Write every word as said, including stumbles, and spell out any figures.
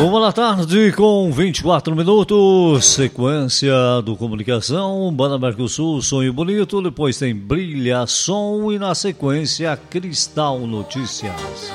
Uma da tarde com vinte e quatro minutos, sequência do Comunicação, Banda Mercosul, Sonho Bonito, depois tem Brilha Som e na sequência Cristal Notícias.